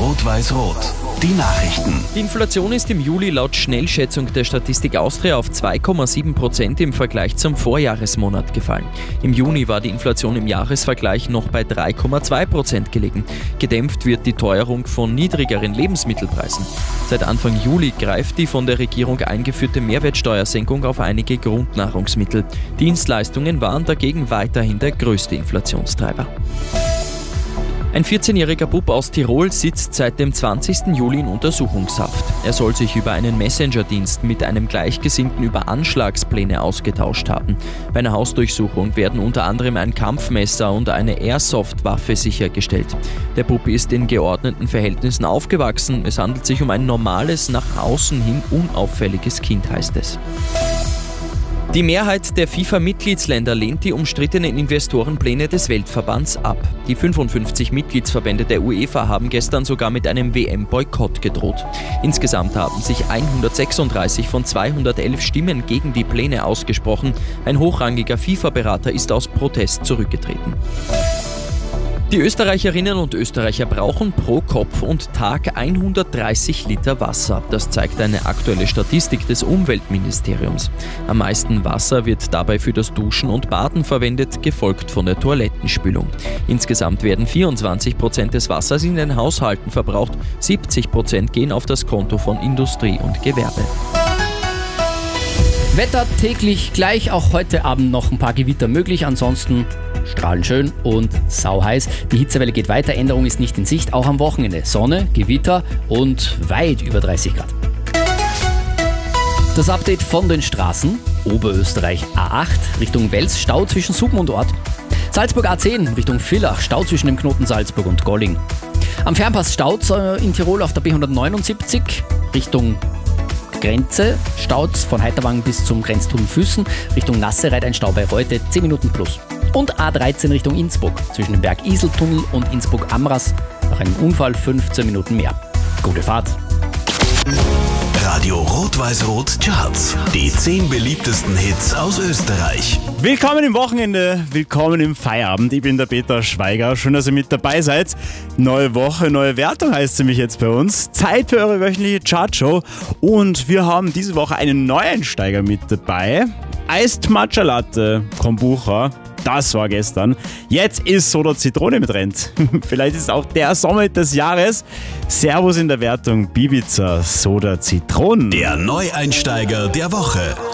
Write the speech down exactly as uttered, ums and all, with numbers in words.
Rot-Weiß-Rot. Die Nachrichten. Die Inflation ist im Juli laut Schnellschätzung der Statistik Austria auf zwei Komma sieben Prozent im Vergleich zum Vorjahresmonat gefallen. Im Juni war die Inflation im Jahresvergleich noch bei drei Komma zwei Prozent gelegen. Gedämpft wird die Teuerung von niedrigeren Lebensmittelpreisen. Seit Anfang Juli greift die von der Regierung eingeführte Mehrwertsteuersenkung auf einige Grundnahrungsmittel. Dienstleistungen waren dagegen weiterhin der größte Inflationstreiber. Ein vierzehnjähriger Bub aus Tirol sitzt seit dem zwanzigsten Juli in Untersuchungshaft. Er soll sich über einen Messenger-Dienst mit einem Gleichgesinnten über Anschlagspläne ausgetauscht haben. Bei einer Hausdurchsuchung werden unter anderem ein Kampfmesser und eine Airsoft-Waffe sichergestellt. Der Bub ist in geordneten Verhältnissen aufgewachsen. Es handelt sich um ein normales, nach außen hin unauffälliges Kind, heißt es. Die Mehrheit der FIFA-Mitgliedsländer lehnt die umstrittenen Investorenpläne des Weltverbands ab. Die fünfundfünfzig Mitgliedsverbände der UEFA haben gestern sogar mit einem W M-Boykott gedroht. Insgesamt haben sich hundertsechsunddreißig von zweihundertelf Stimmen gegen die Pläne ausgesprochen. Ein hochrangiger FIFA-Berater ist aus Protest zurückgetreten. Die Österreicherinnen und Österreicher brauchen pro Kopf und Tag hundertdreißig Liter Wasser. Das zeigt eine aktuelle Statistik des Umweltministeriums. Am meisten Wasser wird dabei für das Duschen und Baden verwendet, gefolgt von der Toilettenspülung. Insgesamt werden vierundzwanzig Prozent des Wassers in den Haushalten verbraucht, siebzig Prozent gehen auf das Konto von Industrie und Gewerbe. Wetter täglich gleich, auch heute Abend noch ein paar Gewitter möglich, ansonsten strahlend schön und sauheiß. Die Hitzewelle geht weiter, Änderung ist nicht in Sicht, auch am Wochenende. Sonne, Gewitter und weit über dreißig Grad. Das Update von den Straßen: Oberösterreich A acht Richtung Wels, Stau zwischen Suben und Ort. Salzburg A zehn Richtung Villach, Stau zwischen dem Knoten Salzburg und Golling. Am Fernpass Stauz in Tirol auf der B hundertneunundsiebzig Richtung Grenze, Stauz von Heiterwang bis zum Grenztunnel Füssen, Richtung Nassereit ein Stau bei Reute, zehn Minuten plus. Und A dreizehn Richtung Innsbruck, zwischen dem Berg-Isel-Tunnel und Innsbruck-Amras, nach einem Unfall fünfzehn Minuten mehr. Gute Fahrt! Radio Rot-Weiß-Rot Charts. Die zehn beliebtesten Hits aus Österreich. Willkommen im Wochenende, willkommen im Feierabend. Ich bin der Peter Schweiger. Schön, dass ihr mit dabei seid. Neue Woche, neue Wertung heißt sie mich jetzt bei uns. Zeit für eure wöchentliche Chartshow. Und wir haben diese Woche einen Neueinsteiger mit dabei. Iced Matcha Latte, Kombucha. Das war gestern. Jetzt ist Soda Zitrone mit Trend. Vielleicht ist es auch der Sommer des Jahres. Servus in der Wertung, Bibiza Soda Zitronen. Der Neueinsteiger der Woche.